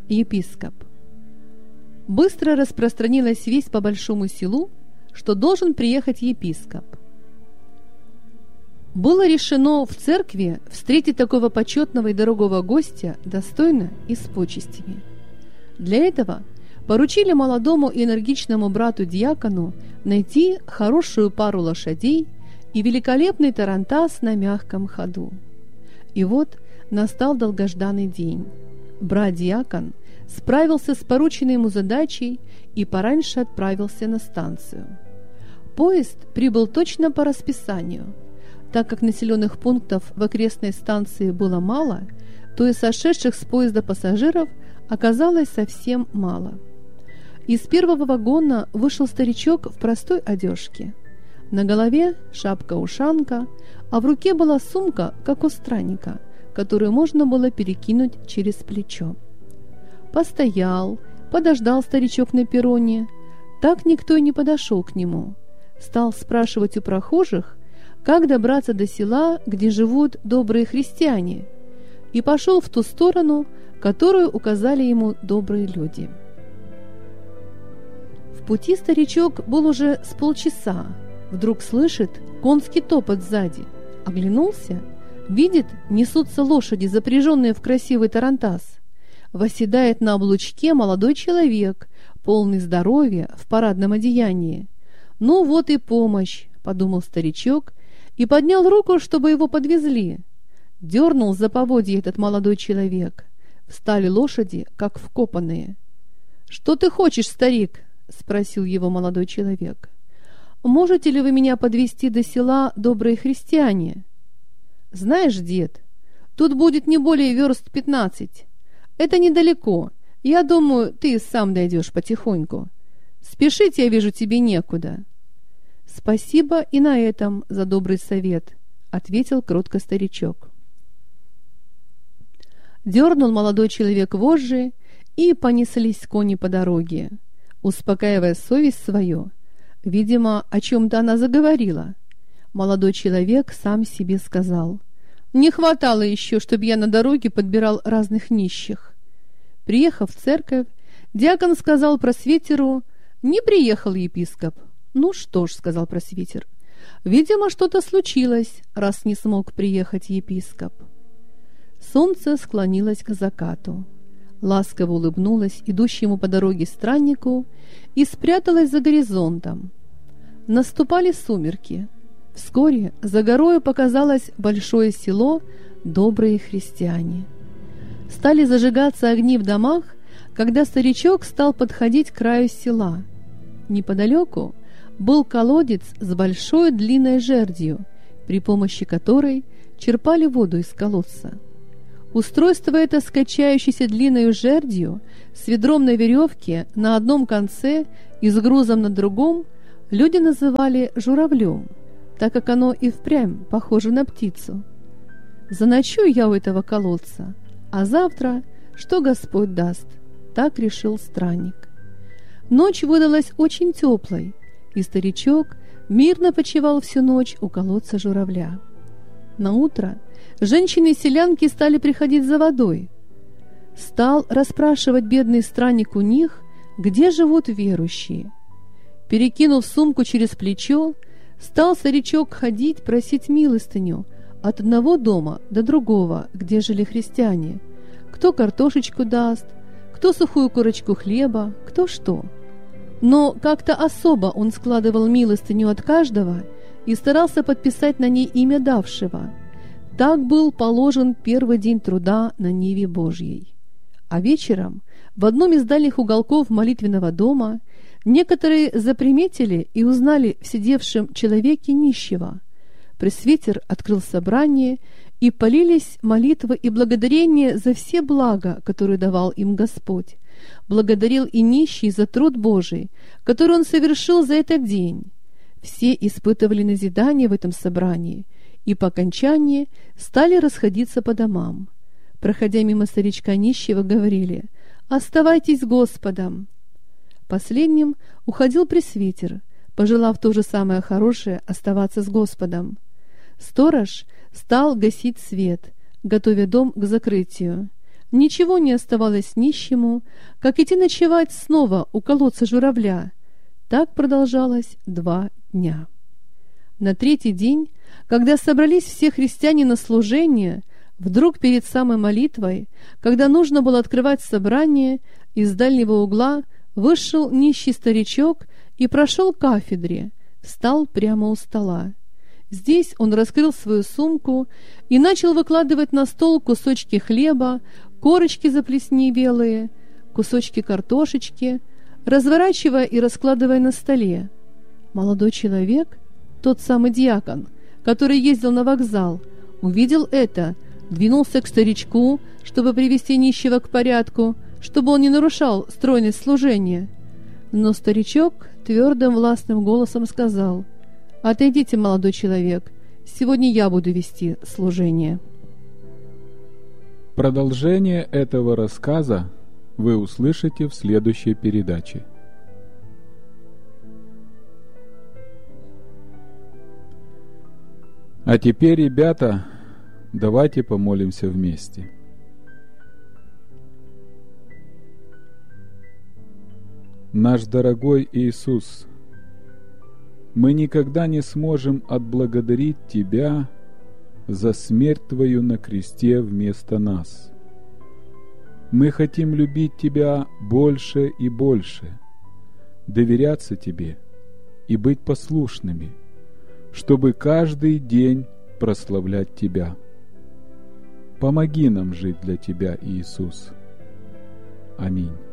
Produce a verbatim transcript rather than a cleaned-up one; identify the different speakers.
Speaker 1: епископ. Быстро распространилась весть по большому селу, что должен приехать епископ. Было решено в церкви встретить такого почетного и дорогого гостя достойно и с почестями. Для этого поручили молодому и энергичному брату-диакону найти хорошую пару лошадей и великолепный тарантас на мягком ходу. И вот настал долгожданный день. Брат-диакон справился с порученной ему задачей и пораньше отправился на станцию. Поезд прибыл точно по расписанию. Так как населенных пунктов в окрестной станции было мало, то и сошедших с поезда пассажиров оказалось совсем мало. Из первого вагона вышел старичок в простой одежке. На голове шапка-ушанка, а в руке была сумка, как у странника, которую можно было перекинуть через плечо. Постоял, подождал старичок на перроне. Так никто и не подошел к нему. Стал спрашивать у прохожих, как добраться до села, где живут добрые христиане, и пошел в ту сторону, которую указали ему добрые люди. В пути старичок был уже с полчаса. Вдруг слышит конский топот сзади. Оглянулся, видит, несутся лошади, запряженные в красивый тарантас. Восседает на облучке молодой человек, полный здоровья, в парадном одеянии. «Ну вот и помощь», — подумал старичок, и поднял руку, чтобы его подвезли. Дернул за поводья этот молодой человек. Встали лошади, как вкопанные. «Что ты хочешь, старик?» — спросил его молодой человек. «Можете ли вы меня подвезти до села, добрые христиане?» «Знаешь, дед, тут будет не более верст пятнадцать. Это недалеко. Я думаю, ты сам дойдешь потихоньку. Спешить, я вижу, тебе некуда». «Спасибо и на этом за добрый совет», — ответил кротко старичок. Дернул молодой человек вожжи, и понеслись кони по дороге, успокаивая совесть свою. Видимо, о чем-то она заговорила. Молодой человек сам себе сказал: «Не хватало еще, чтобы я на дороге подбирал разных нищих». Приехав в церковь, диакон сказал просвитеру: «Не приехал епископ». «Ну что ж», — сказал просвитер, — «видимо, что-то случилось, раз не смог приехать епископ». Солнце склонилось к закату, ласково улыбнулось идущему по дороге страннику и спряталось за горизонтом. Наступали сумерки. Вскоре за горою показалось большое село «Добрые христиане». Стали зажигаться огни в домах, когда старичок стал подходить к краю села. Неподалеку был колодец с большой длинной жердью, при помощи которой черпали воду из колодца. Устройство это с качающейся длинной жердью, с ведром на веревке на одном конце и с грузом на другом люди называли журавлем, так как оно и впрямь похоже на птицу. «Заночую я у этого колодца, а завтра что Господь даст», — так решил странник. Ночь выдалась очень теплой, и старичок мирно почивал всю ночь у колодца журавля. Наутро женщины-селянки стали приходить за водой. Стал расспрашивать бедный странник у них, где живут верующие. Перекинув сумку через плечо, стал старичок ходить просить милостыню от одного дома до другого, где жили христиане. Кто картошечку даст, кто сухую корочку хлеба, кто что. Но как-то особо он складывал милостыню от каждого и старался подписать на ней имя давшего. Так был положен первый день труда на ниве Божьей. А вечером в одном из дальних уголков молитвенного дома некоторые заприметили и узнали в сидевшем человеке нищего. Пресвитер открыл собрание, и полились молитвы и благодарения за все блага, которые давал им Господь. Благодарил и нищий за труд Божий, который он совершил за этот день. Все испытывали назидание в этом собрании, и по окончании стали расходиться по домам. Проходя мимо старичка нищего, говорили: «Оставайтесь с Господом». Последним уходил пресвитер, пожелав то же самое хорошее оставаться с Господом. Сторож стал гасить свет, готовя дом к закрытию. ничего не оставалось нищему, как идти ночевать снова у колодца журавля. Так продолжалось два дня. На третий день, когда собрались все христиане на служение, вдруг перед самой молитвой, когда нужно было открывать собрание, из дальнего угла вышел нищий старичок и прошел к кафедре, встал прямо у стола. Здесь он раскрыл свою сумку и начал выкладывать на стол кусочки хлеба, корочки заплесневелые, кусочки картошечки, разворачивая и раскладывая на столе. Молодой человек, тот самый диакон, который ездил на вокзал, увидел это, двинулся к старичку, чтобы привести нищего к порядку, чтобы он не нарушал стройность служения. Но старичок твердым властным голосом сказал: «Отойдите, молодой человек, сегодня я буду вести служение».
Speaker 2: Продолжение этого рассказа вы услышите в следующей передаче. А теперь, ребята, давайте помолимся вместе. Наш дорогой Иисус, мы никогда не сможем отблагодарить Тебя за смерть Твою на кресте вместо нас. Мы хотим любить Тебя больше и больше, доверяться Тебе и быть послушными, чтобы каждый день прославлять Тебя. Помоги нам жить для Тебя, Иисус. Аминь.